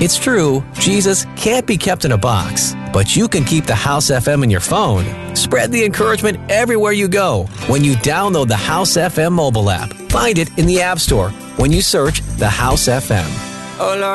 It's true, Jesus can't be kept in a box, but you can keep the House FM in your phone. Spread the encouragement everywhere you go when you download the House FM mobile app. Find it in the App Store when you search the House FM. Oh Lord.